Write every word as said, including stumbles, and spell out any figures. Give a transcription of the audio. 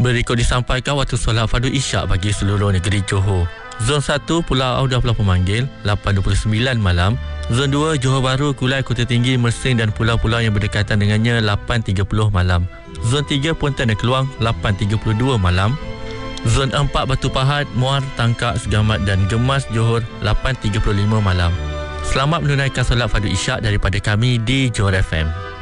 Berikut disampaikan waktu solat fardu isyak bagi seluruh negeri Johor. Zon satu Pulau Audah Pulau Pemanggil lapan dua puluh sembilan malam. Zon dua Johor Bahru, Kulai, Kota Tinggi, Mersing dan pulau-pulau yang berdekatan dengannya lapan tiga puluh malam. Zon tiga Pontianak Keluang lapan tiga puluh dua malam. Zon empat Batu Pahat, Muar, Tangkak, Segamat dan Gemas Johor lapan tiga puluh lima malam. Selamat menunaikan solat fardu isyak daripada kami di Johor F M.